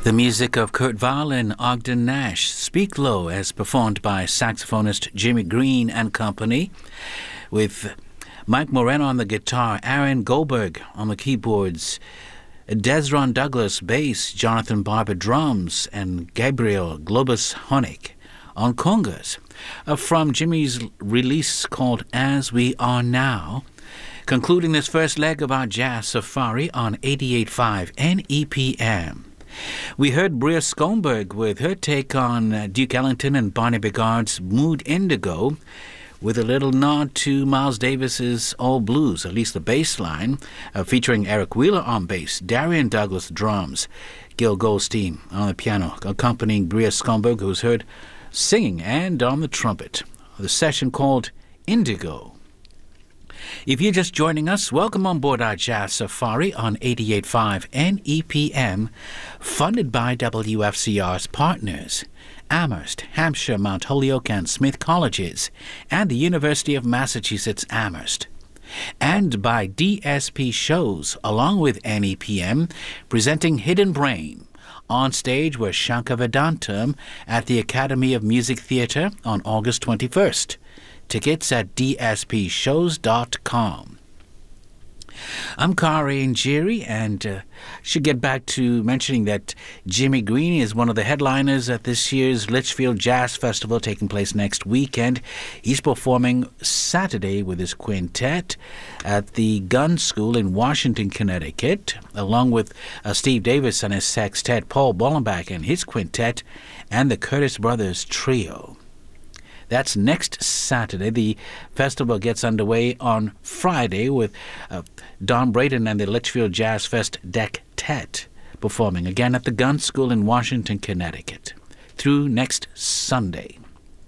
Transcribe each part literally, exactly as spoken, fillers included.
The music of Kurt Weill and Ogden Nash, Speak Low, as performed by saxophonist Jimmy Green and Company, with Mike Moreno on the guitar, Aaron Goldberg on the keyboards, Desron Douglas bass, Jonathan Barber drums, and Gabriel Globus Honig on congas, uh, from Jimmy's release called As We Are Now, concluding this first leg of our jazz safari on eighty-eight point five N E P M. We heard Bria Skomberg with her take on uh, Duke Ellington and Barney Bigard's Mood Indigo, with a little nod to Miles Davis's All Blues, at least the bass line, uh, featuring Eric Wheeler on bass, Darian Douglas drums, Gil Goldstein on the piano, accompanying Bria Skomberg, who's heard singing and on the trumpet. The session called Indigo. If you're just joining us, welcome on board our Jazz Safari on eighty-eight point five N E P M, funded by W F C R's partners, Amherst, Hampshire, Mount Holyoke, and Smith Colleges, and the University of Massachusetts Amherst, and by D S P Shows, along with N E P M, presenting Hidden Brain, on stage with Shankar Vedantam at the Academy of Music Theatre on August twenty-first. Tickets at d s p shows dot com. I'm Kari Njeri, and uh, should get back to mentioning that Jimmy Green is one of the headliners at this year's Litchfield Jazz Festival taking place next weekend. He's performing Saturday with his quintet at the Gun School in Washington, Connecticut, along with uh, Steve Davis and his sextet, Paul Bollenbach and his quintet, and the Curtis Brothers Trio. That's next Saturday. The festival gets underway on Friday with uh, Don Braden and the Litchfield Jazz Fest Dectet performing again at the Gun School in Washington, Connecticut, through next Sunday.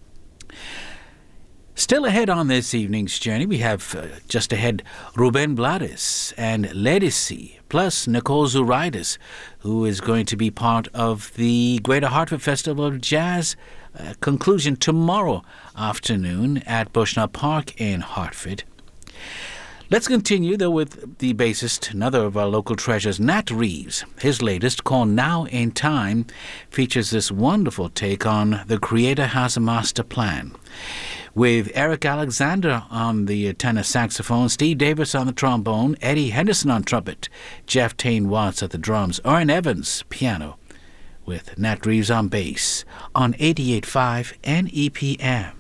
Still ahead on this evening's journey, we have uh, just ahead Ruben Blades and Ledisi, plus Nicole Zouraitis, who is going to be part of the Greater Hartford Festival of Jazz uh, conclusion tomorrow afternoon at Bushnell Park in Hartford. Let's continue, though, with the bassist, another of our local treasures, Nat Reeves. His latest, called Now in Time, features this wonderful take on The Creator Has a Master Plan, with Eric Alexander on the tenor saxophone, Steve Davis on the trombone, Eddie Henderson on trumpet, Jeff Tane Watts at the drums, Orrin Evans piano, with Nat Reeves on bass on eighty-eight point five N E P M.